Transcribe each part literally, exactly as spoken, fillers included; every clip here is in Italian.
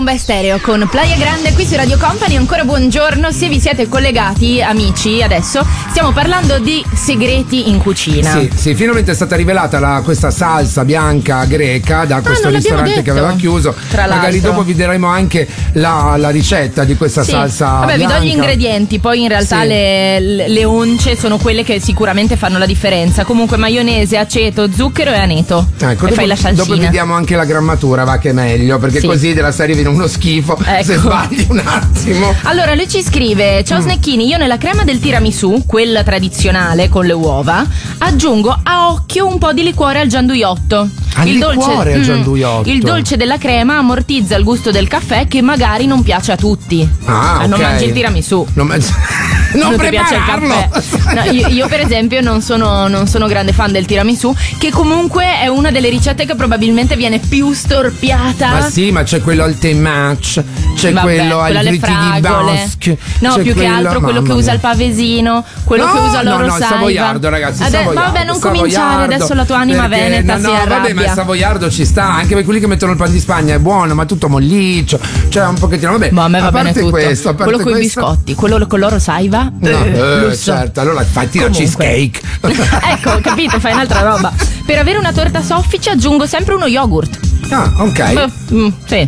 Beh, stereo con Playa Grande qui su Radio Company. Ancora buongiorno, se vi siete collegati amici, adesso stiamo parlando di segreti in cucina. Sì, sì, finalmente è stata rivelata la, questa salsa bianca greca da questo ah, ristorante che aveva chiuso. Tra Magari l'altro. dopo vi daremo anche la, la ricetta di questa sì. salsa Vabbè, bianca. vi do gli ingredienti, poi in realtà sì. le, le once sono quelle che sicuramente fanno la differenza. Comunque maionese, aceto, zucchero e aneto. Ecco, e dopo, fai la salsina. dopo vediamo anche la grammatura, va che è meglio, perché sì. così della serie viene uno schifo. Ecco. Se sbagli un attimo. Allora lui ci scrive: ciao mm. Snecchini, io nella crema del tiramisù, quella tradizionale con le uova, aggiungo a occhio un po' di liquore al gianduiotto. Al il liquore dolce, al mm, gianduiotto. Il dolce della crema ammortizza il gusto del caffè, che magari non piace a tutti. Ah, ah, non okay. mangi il tiramisù. Non, man- non, non ti piace il caffè. No, io, io per esempio non sono, non sono grande fan del tiramisù, che comunque è una delle ricette che probabilmente viene più storpiata. Ma sì, ma c'è quello al thé match, c'è Vabbè, quello ai fritti di Basque. No, c'è più quello, che altro quello che mia. usa il pavesino, quello no, che usa l'oro no, no, saiba. Savoiardo, ragazzi, Ade- Savoiardo, vabbè, non Savoiardo, cominciare, adesso la tua anima perché, veneta no, si no, arrabbia. Vabbè, ma il Savoiardo ci sta, anche per quelli che mettono il pan di Spagna è buono, ma tutto molliccio, cioè un pochettino, vabbè. Ma a me va a bene parte tutto. questo, a parte quello con i questo, biscotti, quello con l'oro saiba. no, eh, eh, certo, allora fatti la cheesecake. Ecco, capito, fai un'altra roba. Per avere una torta soffice aggiungo sempre uno yogurt. Ah, ok. Beh, mm, sì.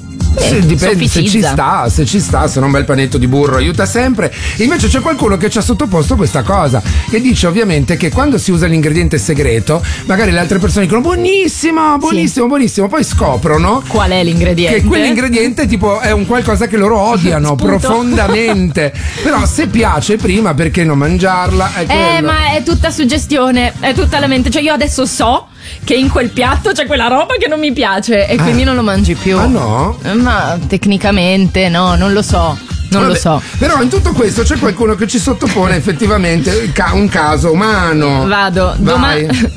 Sì, dipende se ci sta, se ci sta, se no un bel panetto di burro aiuta sempre. Invece c'è qualcuno che ci ha sottoposto questa cosa, che dice ovviamente che quando si usa l'ingrediente segreto, magari le altre persone dicono buonissimo, buonissimo, sì. buonissimo, poi scoprono qual è l'ingrediente. Che quell'ingrediente tipo è un qualcosa che loro odiano profondamente. Però se piace prima, perché non mangiarla? È eh, ma è tutta suggestione, è tutta la mente. Cioè io adesso so che in quel piatto c'è quella roba che non mi piace e ah. quindi non lo mangi più. Ah no? Ma tecnicamente no, non lo so. Non Vabbè, lo so. Però in tutto questo c'è qualcuno che ci sottopone effettivamente un caso umano. Vado. Doma-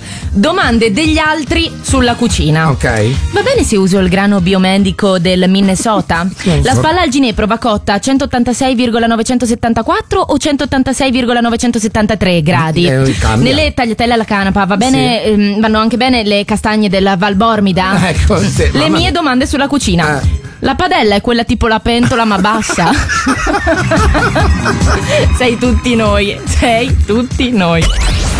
domande degli altri sulla cucina. Ok. Va bene se uso il grano biomedico del Minnesota? La spalla al ginepro va cotta a centottantasei virgola novecentosettantaquattro o centottantasei virgola novecentosettantatré gradi? Eh, Nelle tagliatelle alla canapa va bene, sì. ehm, vanno anche bene le castagne della Valbormida? Ecco, sì, le mamma. mie domande sulla cucina. Eh. La padella è quella tipo la pentola ma bassa? Sei tutti noi, sei tutti noi.